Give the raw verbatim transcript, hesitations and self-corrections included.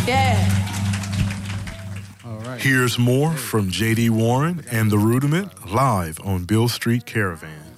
Yeah. All right. Here's more from J D Warren and The Rudiment live on Beale Street Caravan.